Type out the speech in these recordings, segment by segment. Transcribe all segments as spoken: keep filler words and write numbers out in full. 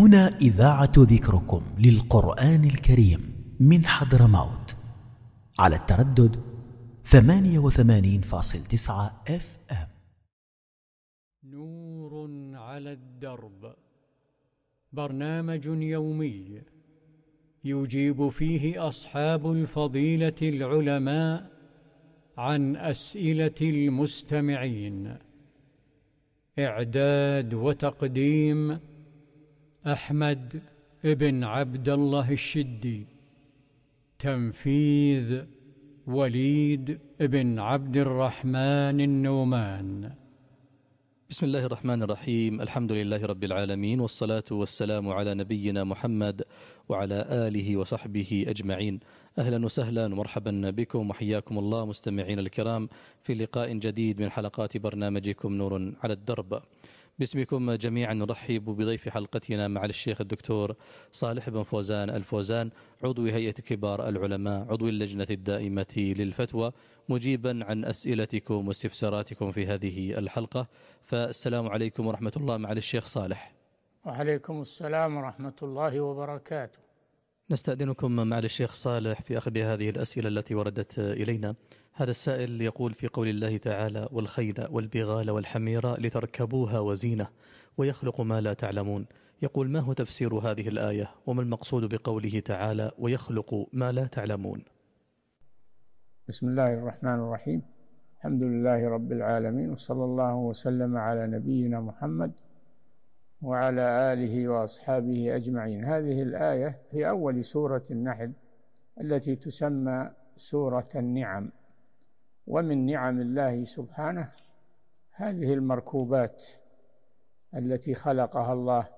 هنا إذاعة ذكركم للقرآن الكريم من حضرموت على التردد ثمانية وثمانين فاصل تسعة اف ام. نور على الدرب، برنامج يومي يجيب فيه أصحاب الفضيلة العلماء عن أسئلة المستمعين. إعداد وتقديم أحمد بن عبد الله الشدي. تنفيذ وليد بن عبد الرحمن النومان. بسم الله الرحمن الرحيم. الحمد لله رب العالمين، والصلاة والسلام على نبينا محمد وعلى آله وصحبه أجمعين. أهلا وسهلا ومرحبا بكم وحياكم الله مستمعين الكرام في لقاء جديد من حلقات برنامجكم نور على الدرب. باسمكم جميعا نرحب بضيف حلقتنا مع الشيخ الدكتور صالح بن فوزان الفوزان، عضو هيئة كبار العلماء، عضو اللجنة الدائمة للفتوى، مجيبا عن أسئلتكم واستفساراتكم في هذه الحلقة. فالسلام عليكم ورحمة الله مع الشيخ صالح. وعليكم السلام ورحمة الله وبركاته. نستأذنكم مع الشيخ صالح في أخذ هذه الأسئلة التي وردت إلينا. هذا السائل يقول في قول الله تعالى: والخيل والبغال والحمير لتركبوها وزينة ويخلق ما لا تعلمون، يقول ما هو تفسير هذه الآية وما المقصود بقوله تعالى ويخلق ما لا تعلمون؟ بسم الله الرحمن الرحيم. الحمد لله رب العالمين، وصلى الله وسلم على نبينا محمد وعلى آله وأصحابه أجمعين. هذه الآية في أول سورة النحل التي تسمى سورة النعم. ومن نعم الله سبحانه هذه المركوبات التي خلقها الله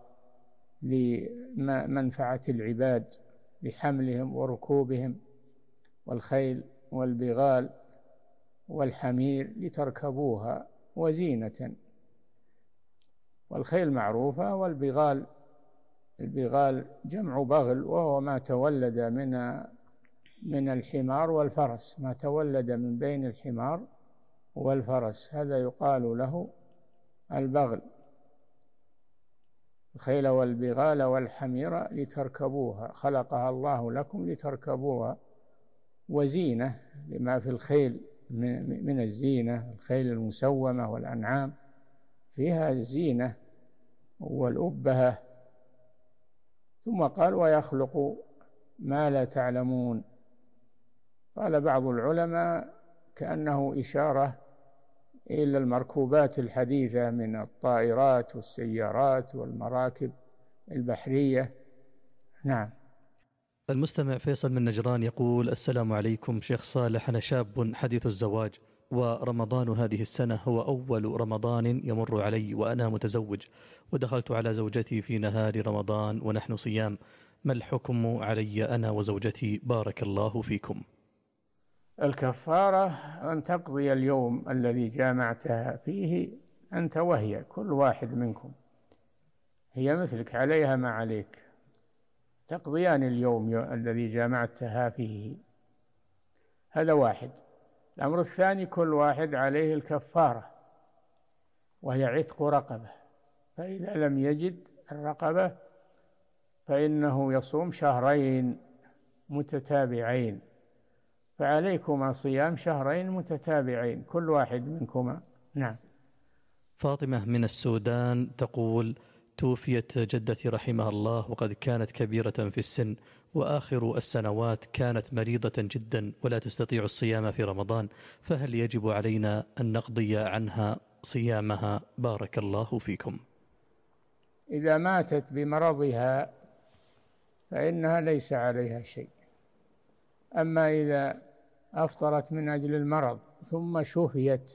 لمنفعة العباد لحملهم وركوبهم، والخيل والبغال والحمير لتركبوها وزينة. والخيل معروفة، والبغال البغال جمع بغل، وهو ما تولد من من الحمار والفرس، ما تولد من بين الحمار والفرس، هذا يقال له البغل. الخيل والبغال والحمير لتركبوها، خلقها الله لكم لتركبوها وزينة لما في الخيل من الزينة. الخيل المسومة والأنعام فيها الزينة والأبهة. ثم قال ويخلق ما لا تعلمون. قال بعض العلماء كأنه إشارة إلى المركوبات الحديثة من الطائرات والسيارات والمراكب البحرية. نعم. المستمع فيصل من نجران يقول: السلام عليكم شيخ صالح، أنا شاب حديث الزواج، ورمضان هذه السنة هو أول رمضان يمر علي وأنا متزوج، ودخلت على زوجتي في نهار رمضان ونحن صيام، ما الحكم علي أنا وزوجتي بارك الله فيكم؟ الكفارة أن تقضي اليوم الذي جامعتها فيه أنت وهي، كل واحد منكم، هي مثلك عليها ما عليك، تقضيان اليوم الذي جامعتها فيه. هذا واحد. الأمر الثاني كل واحد عليه الكفارة، وهي عتق رقبة، فإذا لم يجد الرقبة فإنه يصوم شهرين متتابعين، فعليكما صيام شهرين متتابعين كل واحد منكما. نعم. فاطمة من السودان تقول: توفيت جدتي رحمها الله وقد كانت كبيرة في السن، وآخر السنوات كانت مريضة جدا ولا تستطيع الصيام في رمضان، فهل يجب علينا أن نقضي عنها صيامها بارك الله فيكم؟ إذا ماتت بمرضها فإنها ليس عليها شيء. أما إذا أفطرت من أجل المرض ثم شفيت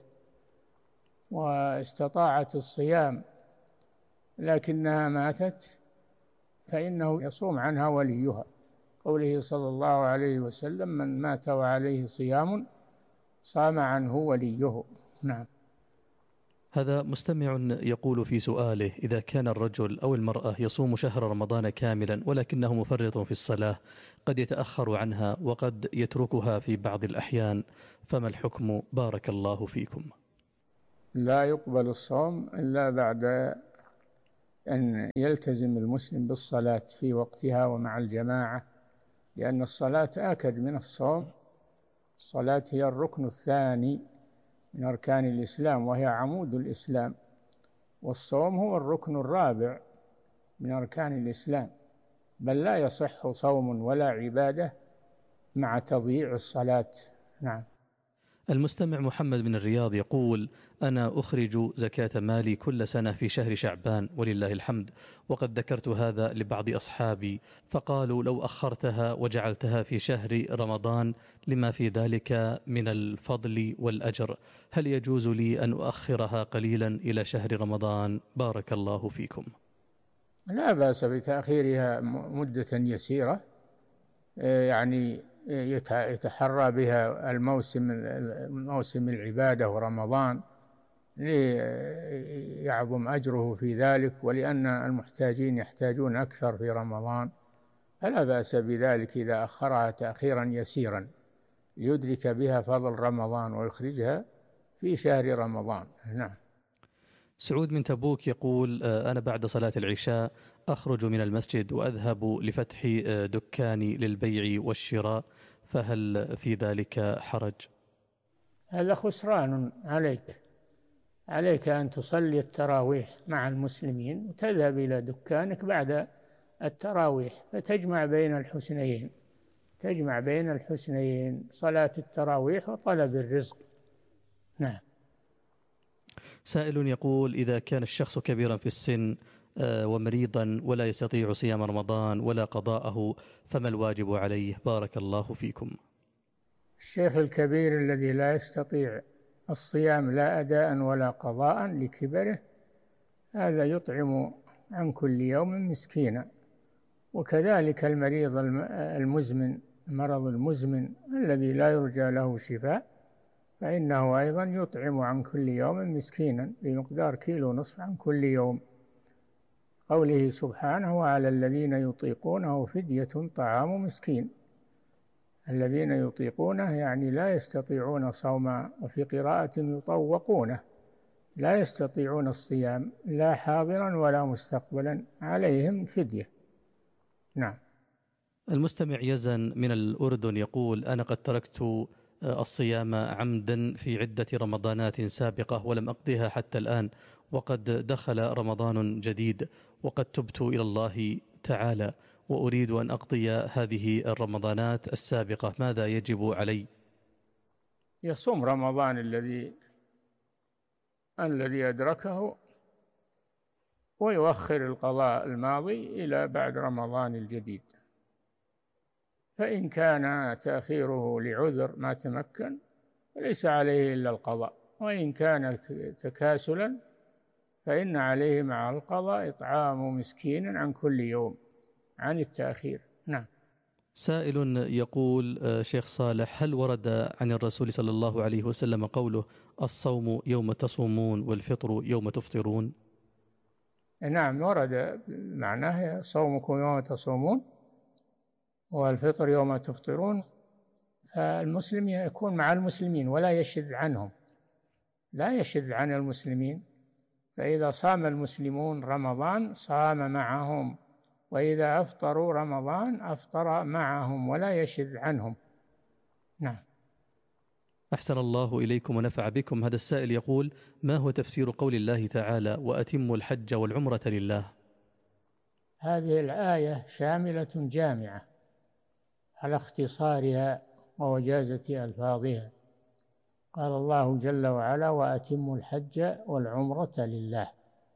واستطاعت الصيام لكنها ماتت فإنه يصوم عنها وليها، قوله صلى الله عليه وسلم: من مات وعليه صيام صام عنه وليه. نعم. هذا مستمع يقول في سؤاله: إذا كان الرجل أو المرأة يصوم شهر رمضان كاملا ولكنه مفرط في الصلاة، قد يتأخر عنها وقد يتركها في بعض الأحيان، فما الحكم بارك الله فيكم؟ لا يقبل الصوم إلا بعد أن يلتزم المسلم بالصلاة في وقتها ومع الجماعة، لأن الصلاة آكد من الصوم. الصلاة هي الركن الثاني من أركان الإسلام، وهي عمود الإسلام، والصوم هو الركن الرابع من أركان الإسلام، بل لا يصح صوم ولا عبادة مع تضييع الصلاة. نعم. المستمع محمد من الرياض يقول: أنا أخرج زكاة مالي كل سنة في شهر شعبان ولله الحمد، وقد ذكرت هذا لبعض أصحابي فقالوا لو أخرتها وجعلتها في شهر رمضان لما في ذلك من الفضل والأجر، هل يجوز لي أن أؤخرها قليلا إلى شهر رمضان؟ بارك الله فيكم. لا بأس بتأخيرها مدة يسيرة، يعني يتحرى بها الموسم موسم العبادة ورمضان ليعظم أجره في ذلك، ولأن المحتاجين يحتاجون أكثر في رمضان، فلا بأس بذلك إذا أخرها تأخيرا يسيرا ليدرك بها فضل رمضان ويخرجها في شهر رمضان. نعم. سعود من تبوك يقول: أنا بعد صلاة العشاء أخرج من المسجد وأذهب لفتح دكاني للبيع والشراء، فهل في ذلك حرج؟ هذا خسران عليك عليك أن تصلي التراويح مع المسلمين وتذهب إلى دكانك بعد التراويح، فتجمع بين الحسنيين تجمع بين الحسنيين صلاة التراويح وطلب الرزق. نعم. سائل يقول: إذا كان الشخص كبيرا في السن ومريضا ولا يستطيع صيام رمضان ولا قضاءه، فما الواجب عليه؟ بارك الله فيكم. الشيخ الكبير الذي لا يستطيع الصيام لا أداء ولا قضاء لكبره، هذا يطعم عن كل يوم مسكينا، وكذلك المريض المزمن المرض المزمن الذي لا يرجى له شفاء، فإنه أيضا يطعم عن كل يوم مسكينا بمقدار كيلو نصف عن كل يوم. قوله سبحانه: وعلى الذين يطيقونه فدية طعام مسكين. الذين يطيقونه يعني لا يستطيعون صوم، وفي قراءة يطوقونه، لا يستطيعون الصيام لا حاضرا ولا مستقبلا، عليهم فدية. نعم. المستمع يزن من الأردن يقول: أنا قد تركت الصيام عمدا في عدة رمضانات سابقة ولم أقضيها حتى الآن، وقد دخل رمضان جديد وقد تبت إلى الله تعالى وأريد أن أقضي هذه الرمضانات السابقة، ماذا يجب علي؟ يصوم رمضان الذي الذي أدركه ويؤخر القضاء الماضي إلى بعد رمضان الجديد، فإن كان تأخيره لعذر ما تمكن فليس عليه إلا القضاء، وإن كان تكاسلا فإن عليه مع القضاء إطعام مسكين عن كل يوم عن التأخير. نعم. سائل يقول: شيخ صالح، هل ورد عن الرسول صلى الله عليه وسلم قوله: الصوم يوم تصومون والفطر يوم تفطرون؟ نعم، ورد معناه صومكم يوم تصومون والفطر يوم تفطرون، فالمسلم يكون مع المسلمين ولا يشذ عنهم، لا يشذ عن المسلمين، فإذا صام المسلمون رمضان صام معهم، وإذا أفطروا رمضان أفطر معهم ولا يشذ عنهم. نعم. أحسن الله إليكم ونفع بكم. هذا السائل يقول: ما هو تفسير قول الله تعالى: وأتموا الحج والعمرة لله؟ هذه الآية شاملة جامعة على اختصارها ووجازة ألفاظها. قال الله جل وعلا: وأتموا الحج والعمرة لله،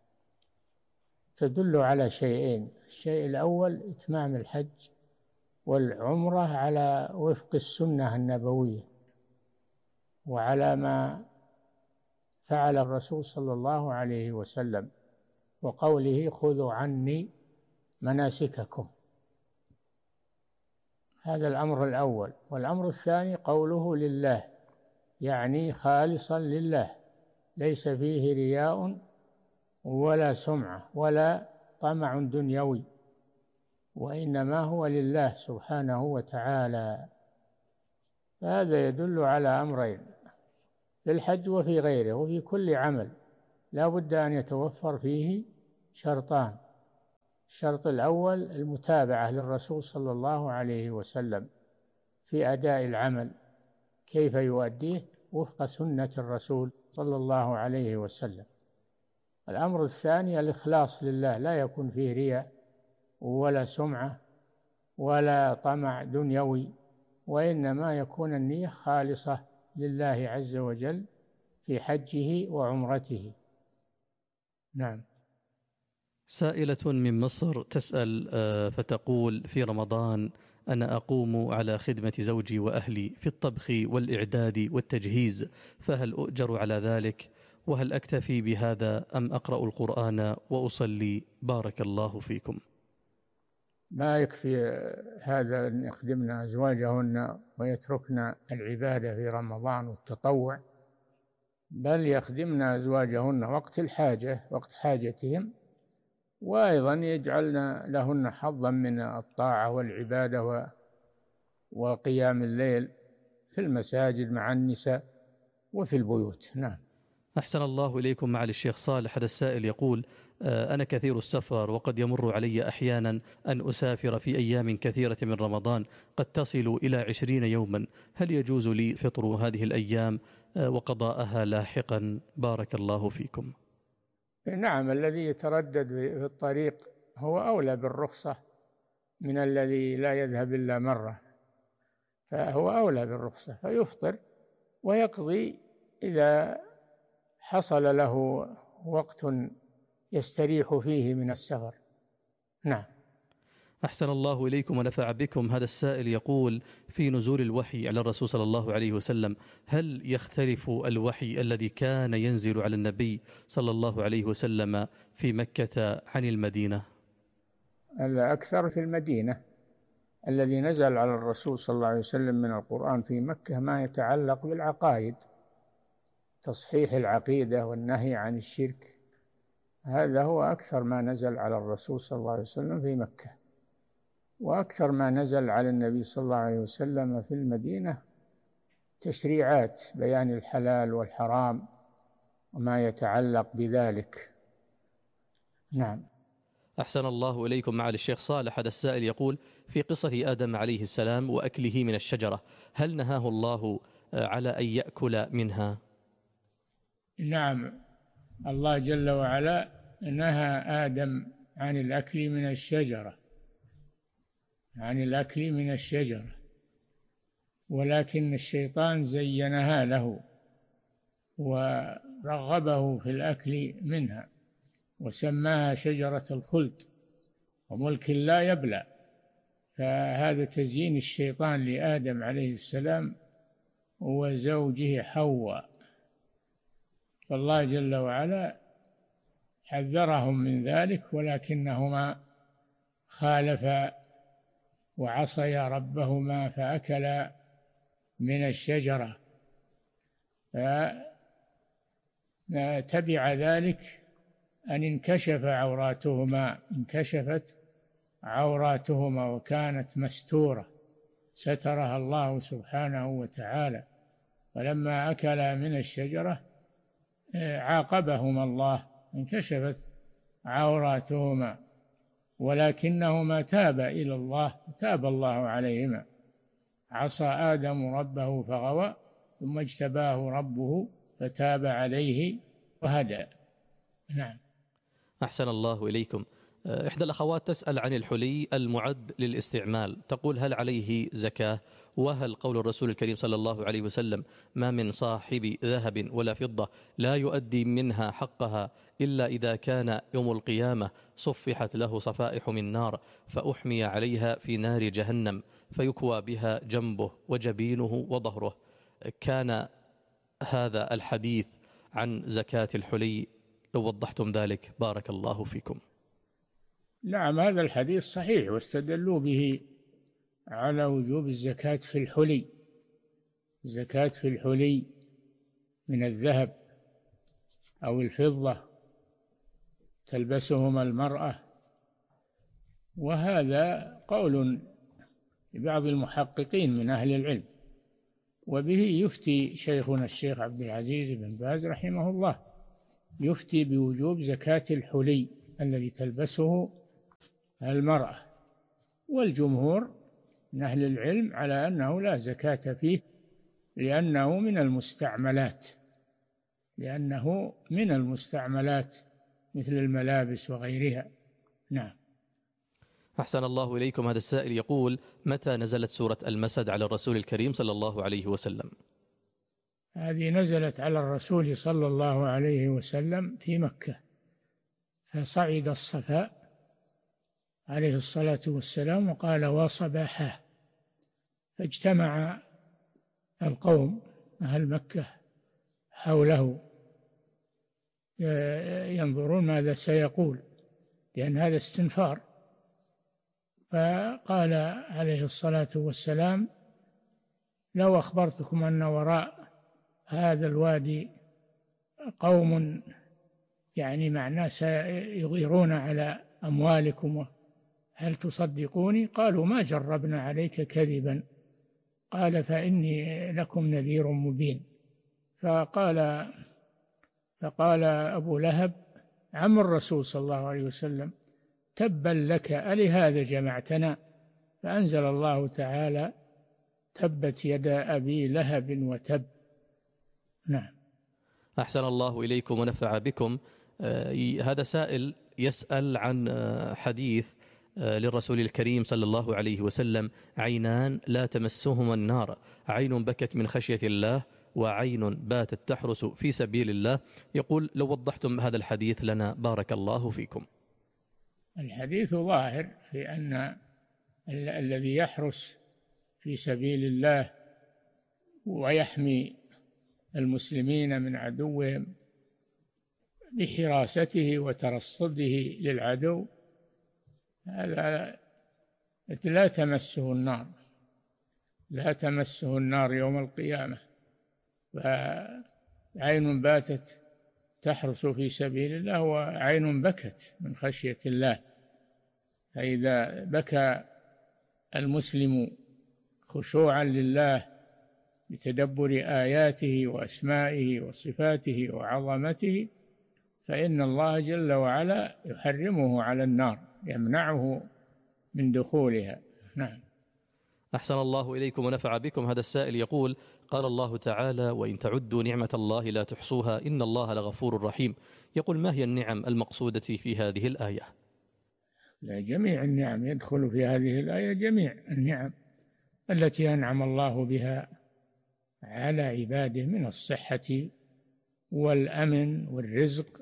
تدل على شيئين: الشيء الأول إتمام الحج والعمرة على وفق السنة النبوية وعلى ما فعل الرسول صلى الله عليه وسلم، وقوله: خذوا عني مناسككم. هذا الأمر الأول. والأمر الثاني قوله لله، يعني خالصا لله، ليس فيه رياء ولا سمعة ولا طمع دنيوي، وإنما هو لله سبحانه وتعالى. هذا يدل على أمرين في الحج وفي غيره وفي كل عمل لا بد أن يتوفر فيه شرطان: الشرط الأول المتابعة للرسول صلى الله عليه وسلم في أداء العمل، كيف يؤديه وفق سنة الرسول صلى الله عليه وسلم. الأمر الثاني الإخلاص لله، لا يكون فيه رياء ولا سمعة ولا طمع دنيوي، وإنما يكون النية خالصة لله عز وجل في حجه وعمرته. نعم. سائلة من مصر تسأل فتقول: في رمضان أنا أقوم على خدمة زوجي وأهلي في الطبخ والإعداد والتجهيز، فهل أؤجر على ذلك؟ وهل أكتفي بهذا أم أقرأ القرآن وأصلي؟ بارك الله فيكم. ما يكفي هذا أن يخدمن أزواجهن ويتركن العبادة في رمضان والتطوع، بل يخدمن أزواجهن وقت الحاجة، وقت حاجتهم، وأيضا يجعلن لهن حظا من الطاعة والعبادة وقيام الليل في المساجد مع النساء وفي البيوت. نعم. أحسن الله إليكم. معالي الشيخ صالح، هذا السائل يقول: أنا كثير السفر، وقد يمر علي أحيانا أن أسافر في أيام كثيرة من رمضان قد تصل إلى عشرين يوما، هل يجوز لي فطر هذه الأيام وقضاءها لاحقا؟ بارك الله فيكم. نعم، الذي يتردد في الطريق هو أولى بالرخصة من الذي لا يذهب إلا مرة، فهو أولى بالرخصة، فيفطر ويقضي إذا حصل له وقت يستريح فيه من السفر. نعم. أحسن الله إليكم ونفع بكم. هذا السائل يقول: في نزول الوحي على الرسول صلى الله عليه وسلم، هل يختلف الوحي الذي كان ينزل على النبي صلى الله عليه وسلم في مكة عن المدينة؟ الأكثر في المدينة. الذي نزل على الرسول صلى الله عليه وسلم من القرآن في مكة ما يتعلق بالعقائد، تصحيح العقيدة والنهي عن الشرك، هذا هو أكثر ما نزل على الرسول صلى الله عليه وسلم في مكة. وأكثر ما نزل على النبي صلى الله عليه وسلم في المدينة تشريعات، بيان الحلال والحرام وما يتعلق بذلك. نعم. أحسن الله إليكم. معالي الشيخ صالح، هذا السائل يقول: في قصة آدم عليه السلام وأكله من الشجرة، هل نهاه الله على أن يأكل منها؟ نعم، الله جل وعلا نهى آدم عن الأكل من الشجرة، عن الأكل من الشجرة، ولكن الشيطان زينها له ورغبه في الأكل منها وسماها شجرة الخلد وملك لا يبلى. فهذا تزيين الشيطان لآدم عليه السلام وزوجه حواء، فالله جل وعلا حذرهم من ذلك، ولكنهما خالفا وعصيا ربهما فأكلا من الشجرة، فتبع ذلك أن انكشف عوراتهما، انكشفت عوراتهما وكانت مستورة، سترها الله سبحانه وتعالى. فلما أكلا من الشجرة عاقبهما الله، انكشفت عوراتهما، ولكنهما تابا إلى الله، تاب الله عليهما. عصى آدم ربه فغوى ثم اجتباه ربه فتاب عليه وهدى. نعم. أحسن الله إليكم. إحدى الأخوات تسأل عن الحلي المعد للاستعمال، تقول: هل عليه زكاة؟ وهل قول الرسول الكريم صلى الله عليه وسلم: ما من صاحب ذهب ولا فضة لا يؤدي منها حقها إلا إذا كان يوم القيامة صفحت له صفائح من نار فأحمي عليها في نار جهنم فيكوى بها جنبه وجبينه وظهره؟ كان هذا الحديث عن زكاة الحلي، لو وضحتم ذلك بارك الله فيكم. نعم، هذا الحديث صحيح، واستدلوا به على وجوب الزكاة في الحلي، الزكاة في الحلي من الذهب أو الفضة تلبسهما المرأة، وهذا قول لبعض المحققين من أهل العلم، وبه يفتي شيخنا الشيخ عبد العزيز بن باز رحمه الله، يفتي بوجوب زكاة الحلي الذي تلبسه المرأة. والجمهور من أهل العلم على أنه لا زكاة فيه لأنه من المستعملات لأنه من المستعملات مثل الملابس وغيرها. نعم. أحسن الله إليكم. هذا السائل يقول: متى نزلت سورة المسد على الرسول الكريم صلى الله عليه وسلم؟ هذه نزلت على الرسول صلى الله عليه وسلم في مكة، فصعد الصفا عليه الصلاة والسلام وقال: وصباحه، فاجتمع القوم أهل مكة حوله ينظرون ماذا سيقول، لأن هذا استنفار. فقال عليه الصلاة والسلام: لو أخبرتكم أن وراء هذا الوادي قوم يعني معناه سيغيرون على أموالكم هل تصدقوني؟ قالوا: ما جربنا عليك كذبا. قال: فإني لكم نذير مبين. فقال فقال أبو لهب عم الرسول صلى الله عليه وسلم: تبا لك، ألهذا جمعتنا؟ فأنزل الله تعالى: تبت يدا أبي لهب وتب. نعم. أحسن الله إليكم ونفع بكم. آه هذا سائل يسأل عن آه حديث آه للرسول الكريم صلى الله عليه وسلم: عينان لا تمسهما النار، عين بكت من خشية الله، وعين باتت تحرس في سبيل الله. يقول: لو وضحتم هذا الحديث لنا بارك الله فيكم. الحديث ظاهر في أن ال- الذي يحرس في سبيل الله ويحمي المسلمين من عدوهم بحراسته وترصده للعدو، هذا لا تمسه النار لا تمسه النار يوم القيامة. فعين باتت تحرس في سبيل الله وعين بكت من خشية الله. فإذا بكى المسلم خشوعا لله بتدبر آياته وأسمائه وصفاته وعظمته، فإن الله جل وعلا يحرمه على النار، يمنعه من دخولها. نعم. أحسن الله إليكم ونفع بكم. هذا السائل يقول: قال الله تعالى: وإن تعدوا نعمة الله لا تحصوها إن الله لغفور رحيم. يقول: ما هي النعم المقصودة في هذه الآية؟ لا، جميع النعم يدخل في هذه الآية، جميع النعم التي أنعم الله بها على عباده من الصحة والأمن والرزق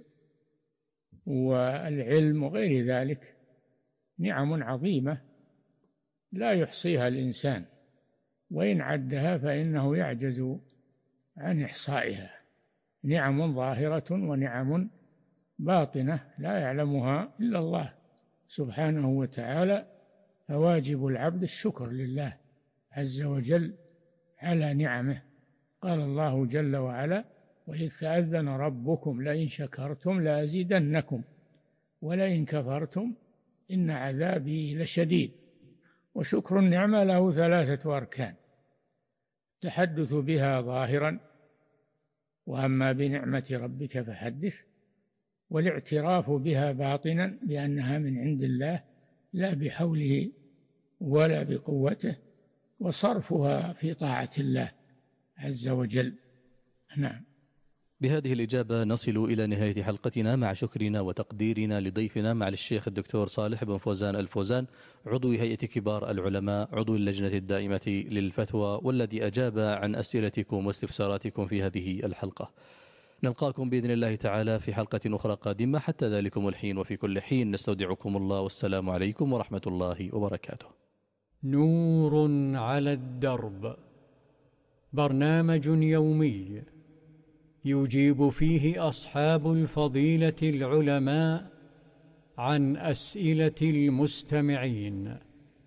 والعلم وغير ذلك، نعم عظيمة لا يحصيها الإنسان، وإن عدها فإنه يعجز عن إحصائها. نعم ظاهرة ونعم باطنة لا يعلمها إلا الله سبحانه وتعالى. فواجب العبد الشكر لله عز وجل على نعمه. قال الله جل وعلا: وإذ تأذن ربكم لئن شكرتم لأزيدنكم ولئن كفرتم إن عذابي لشديد. وشكر النعمة له ثلاثة أركان: التحدث بها ظاهرا، وأما بنعمة ربك فحدث، والاعتراف بها باطنا بأنها من عند الله لا بحوله ولا بقوته، وصرفها في طاعة الله عز وجل. نعم. بهذه الإجابة نصل إلى نهاية حلقتنا، مع شكرنا وتقديرنا لضيفنا مع الشيخ الدكتور صالح بن فوزان الفوزان، عضو هيئة كبار العلماء، عضو اللجنة الدائمة للفتوى، والذي أجاب عن أسئلتكم واستفساراتكم في هذه الحلقة. نلقاكم بإذن الله تعالى في حلقة أخرى قادمة. حتى ذلكم الحين وفي كل حين نستودعكم الله، والسلام عليكم ورحمة الله وبركاته. نور على الدرب، برنامج يومي يجيب فيه أصحاب الفضيلة العلماء عن أسئلة المستمعين.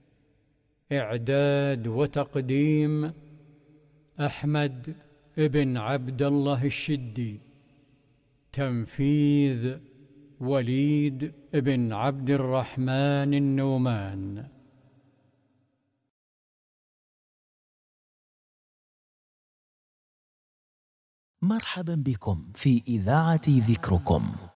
إعداد وتقديم أحمد بن عبد الله الشدي. تنفيذ وليد بن عبد الرحمن النومان. مرحبا بكم في إذاعة ذكركم.